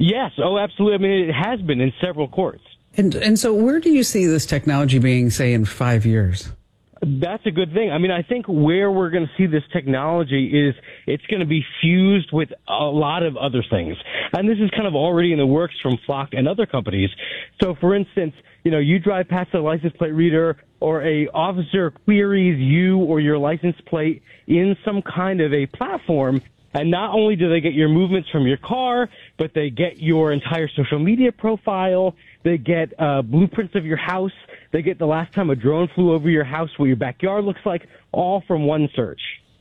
Yes. Oh, absolutely. I mean, it has been in several courts. And so where do you see this technology being, say, in 5 years? That's a good thing. I mean, I think where we're going to see this technology is it's going to be fused with a lot of other things. And this is kind of already in the works from Flock and other companies. So, for instance, you drive past a license plate reader or a officer queries you or your license plate in some kind of a platform. And not only do they get your movements from your car, but they get your entire social media profile. They get blueprints of your house. They get the last time a drone flew over your house, what your backyard looks like, all from one search.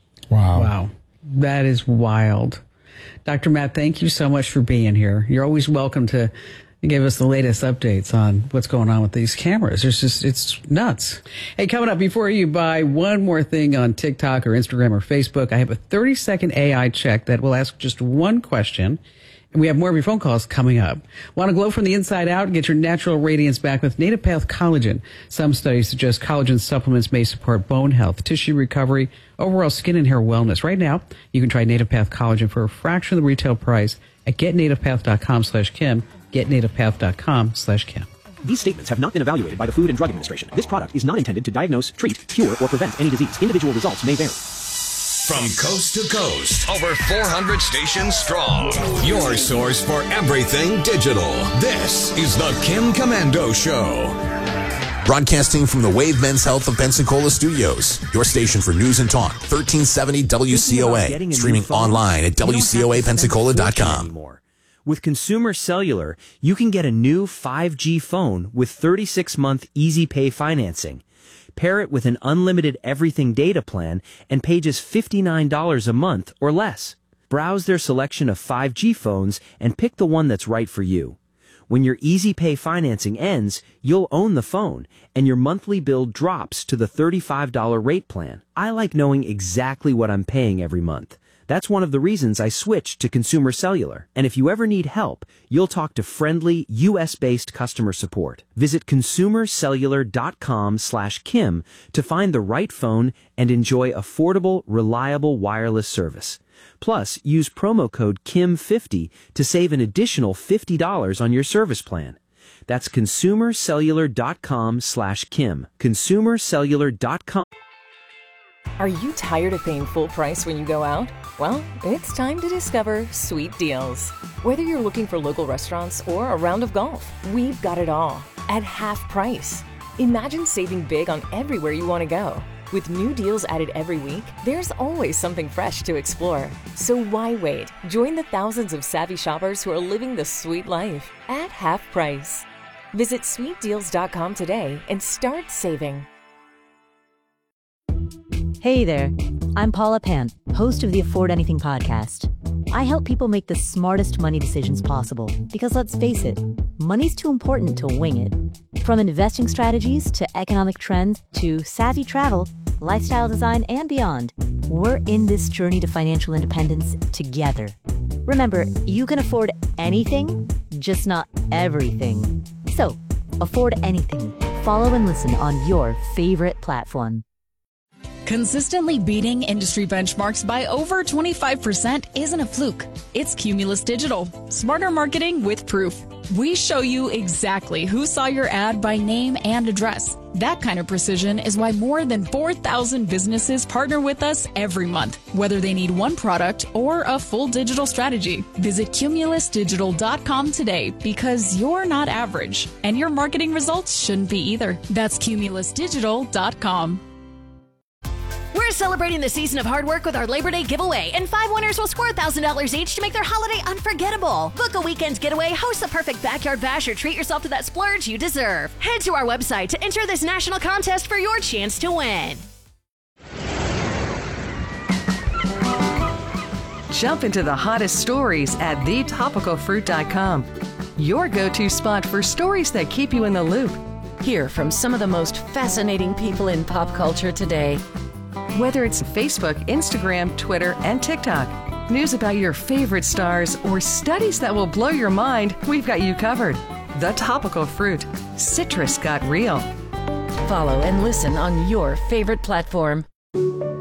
Wow. That is wild. Dr. Matt, thank you so much for being here. You're always welcome to give us the latest updates on what's going on with these cameras. It's nuts. Hey, coming up, before you buy one more thing on TikTok or Instagram or Facebook, I have a 30-second AI check that will ask just one question. And we have more of your phone calls coming up. Want to glow from the inside out and get your natural radiance back with Native Path Collagen? Some studies suggest collagen supplements may support bone health, tissue recovery, overall skin and hair wellness. Right now, you can try Native Path Collagen for a fraction of the retail price at getnativepath.com/Kim, getnativepath.com/Kim. These statements have not been evaluated by the Food and Drug Administration. This product is not intended to diagnose, treat, cure, or prevent any disease. Individual results may vary. From coast to coast, over 400 stations strong. Your source for everything digital. This is the Kim Komando Show. Broadcasting from the Wave Men's Health of Pensacola Studios. Your station for news and talk. 1370 WCOA. Streaming online at WCOApensacola.com. With Consumer Cellular, you can get a new 5G phone with 36-month Easy Pay financing. Pair it with an unlimited everything data plan and pay just $59 a month or less. Browse their selection of 5G phones and pick the one that's right for you. When your Easy Pay financing ends, you'll own the phone and your monthly bill drops to the $35 rate plan. I like knowing exactly what I'm paying every month. That's one of the reasons I switched to Consumer Cellular. And if you ever need help, you'll talk to friendly, U.S.-based customer support. Visit consumercellular.com/Kim to find the right phone and enjoy affordable, reliable wireless service. Plus, use promo code KIM50 to save an additional $50 on your service plan. That's consumercellular.com/Kim. Consumercellular.com. Are you tired of paying full price when you go out? Well, it's time to discover Sweet Deals. Whether you're looking for local restaurants or a round of golf, we've got it all at half price. Imagine saving big on everywhere you want to go. With new deals added every week, there's always something fresh to explore. So why wait? Join the thousands of savvy shoppers who are living the sweet life at half price. Visit sweetdeals.com today and start saving. Hey there, I'm Paula Pant, host of the Afford Anything podcast. I help people make the smartest money decisions possible because let's face it, money's too important to wing it. From investing strategies to economic trends to savvy travel, lifestyle design, and beyond, we're in this journey to financial independence together. Remember, you can afford anything, just not everything. So, afford anything. Follow and listen on your favorite platform. Consistently beating industry benchmarks by over 25% isn't a fluke. It's Cumulus Digital. Smarter marketing with proof. We show you exactly who saw your ad by name and address. That kind of precision is why more than 4,000 businesses partner with us every month, whether they need one product or a full digital strategy. Visit cumulusdigital.com today because you're not average, and your marketing results shouldn't be either. That's cumulusdigital.com. We're celebrating the season of hard work with our Labor Day giveaway, and 5 winners will score $1,000 each to make their holiday unforgettable. Book a weekend getaway, host the perfect backyard bash, or treat yourself to that splurge you deserve. Head to our website to enter this national contest for your chance to win. Jump into the hottest stories at thetopicalfruit.com. Your go-to spot for stories that keep you in the loop. Hear from some of the most fascinating people in pop culture today. Whether it's Facebook, Instagram, Twitter, and TikTok, news about your favorite stars, or studies that will blow your mind, we've got you covered. The Topical Fruit. Citrus got real. Follow and listen on your favorite platform.